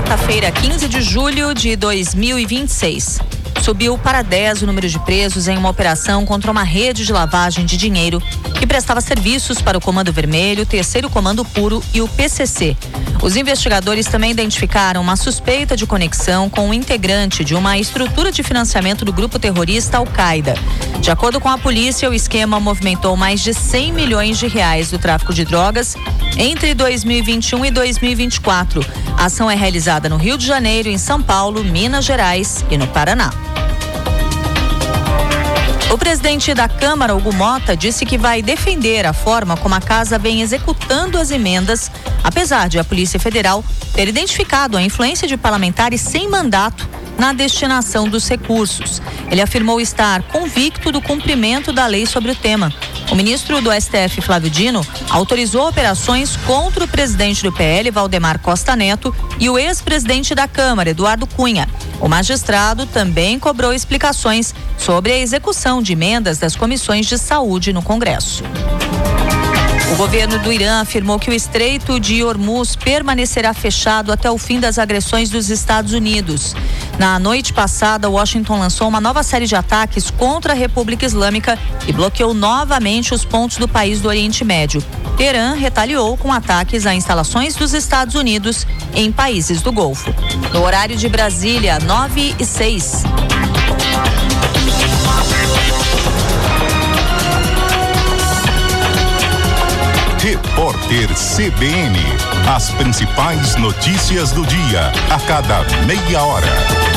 quarta-feira, 15 de julho de 2026. Subiu para 10 o número de presos em uma operação contra uma rede de lavagem de dinheiro que prestava serviços para o Comando Vermelho, Terceiro Comando Puro e o PCC. Os investigadores também identificaram uma suspeita de conexão com um integrante de uma estrutura de financiamento do grupo terrorista Al-Qaeda. De acordo com a polícia, o esquema movimentou mais de 100 milhões de reais do tráfico de drogas entre 2021 e 2024. A ação é realizada no Rio de Janeiro, em São Paulo, Minas Gerais e no Paraná. O presidente da Câmara, Hugo Motta, disse que vai defender a forma como a casa vem executando as emendas, apesar de a Polícia Federal ter identificado a influência de parlamentares sem mandato na destinação dos recursos. Ele afirmou estar convicto do cumprimento da lei sobre o tema. O ministro do STF, Flávio Dino, autorizou operações contra o presidente do PL, Valdemar Costa Neto, e o ex-presidente da Câmara, Eduardo Cunha. O magistrado também cobrou explicações sobre a execução de emendas das comissões de saúde no Congresso. O governo do Irã afirmou que o Estreito de Hormuz permanecerá fechado até o fim das agressões dos Estados Unidos. Na noite passada, Washington lançou uma nova série de ataques contra a República Islâmica e bloqueou novamente os pontos do país do Oriente Médio. Teherã retaliou com ataques a instalações dos Estados Unidos em países do Golfo. No horário de Brasília, 9h06. Repórter CBN. As principais notícias do dia, a cada meia hora.